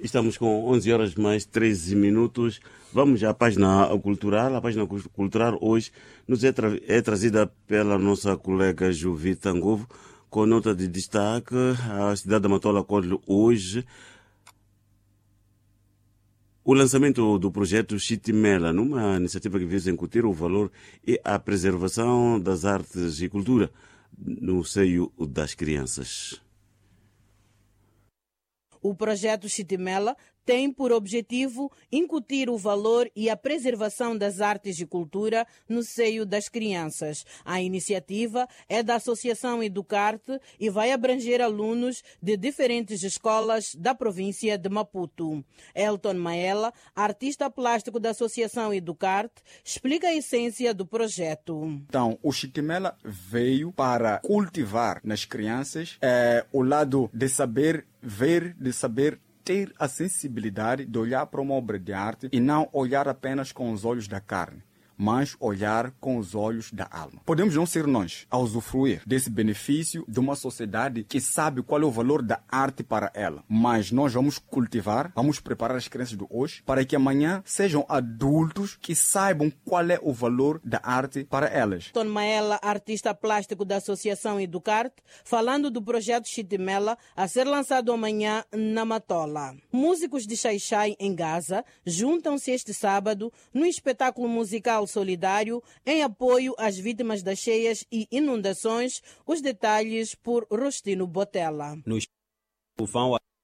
Estamos com 11 horas mais 13 minutos. Vamos à página cultural. A página cultural hoje nos é trazida pela nossa colega Jovita Ngovo, com nota de destaque. A cidade da Matola acolhe hoje o lançamento do projeto Chitimela, numa iniciativa que visa incutir o valor e a preservação das artes e cultura no seio das crianças. O projeto Chitimela tem por objetivo incutir o valor e a preservação das artes e cultura no seio das crianças. A iniciativa é da Associação Educarte e vai abranger alunos de diferentes escolas da província de Maputo. Elton Maela, artista plástico da Associação Educarte, explica a essência do projeto. Então, o Chitimela veio para cultivar nas crianças o lado de saber ver, de saber ter a sensibilidade de olhar para uma obra de arte e não olhar apenas com os olhos da carne, mas olhar com os olhos da alma. Podemos não ser nós a usufruir desse benefício de uma sociedade que sabe qual é o valor da arte para ela, mas nós vamos cultivar, vamos preparar as crianças de hoje para que amanhã sejam adultos que saibam qual é o valor da arte para elas. Tom Maela, artista plástico da Associação Educarte, falando do projeto Chitimela a ser lançado amanhã na Matola. Músicos de Xai-Xai em Gaza juntam-se este sábado no espetáculo musical solidário em apoio às vítimas das cheias e inundações. Os detalhes por Rostino Botella. No vão